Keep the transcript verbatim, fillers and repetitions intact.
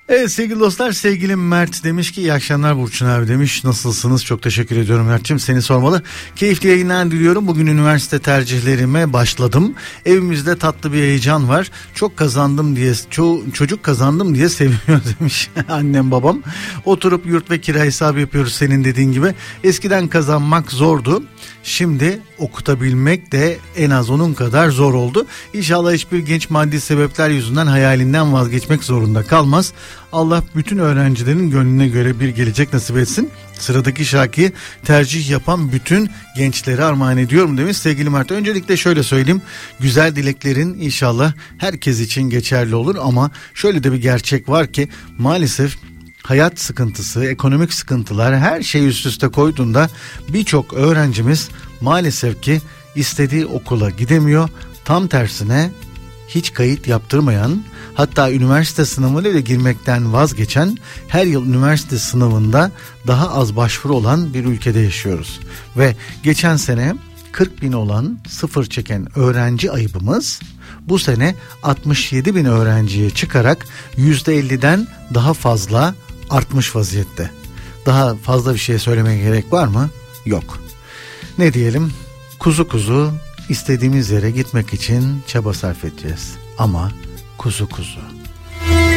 Evet sevgili dostlar, sevgilim Mert demiş ki iyi akşamlar Burçin abi demiş. Nasılsınız? Çok teşekkür ediyorum Mert'ciğim, seni sormalı. Keyifli yayınlar diliyorum. Bugün üniversite tercihlerime başladım. Evimizde tatlı bir heyecan var. Çok kazandım diye, ço- çocuk kazandım diye seviniyor demiş annem babam. Oturup yurt ve kira hesabı yapıyoruz senin dediğin gibi. Eskiden kazanmak zordu. Şimdi okutabilmek de en az onun kadar zor oldu. İnşallah hiçbir genç maddi sebepler yüzünden hayalinden vazgeçmek zorunda kalmaz. Allah bütün öğrencilerin gönlüne göre bir gelecek nasip etsin. Sıradaki şarkıyı tercih yapan bütün gençlere armağan ediyorum demiş sevgili Mert. Öncelikle şöyle söyleyeyim. Güzel dileklerin inşallah herkes için geçerli olur ama şöyle de bir gerçek var ki maalesef hayat sıkıntısı, ekonomik sıkıntılar her şeyi üst üste koyduğunda birçok öğrencimiz maalesef ki istediği okula gidemiyor. Tam tersine hiç kayıt yaptırmayan, hatta üniversite sınavına bile girmekten vazgeçen, her yıl üniversite sınavında daha az başvuru olan bir ülkede yaşıyoruz. Ve geçen sene kırk bin olan sıfır çeken öğrenci ayıbımız bu sene altmış yedi bin öğrenciye çıkarak yüzde elliden daha fazla artmış vaziyette. Daha fazla bir şey söylemeye gerek var mı? Yok. Ne diyelim? Kuzu kuzu istediğimiz yere gitmek için çaba sarf edeceğiz. Ama kuzu kuzu.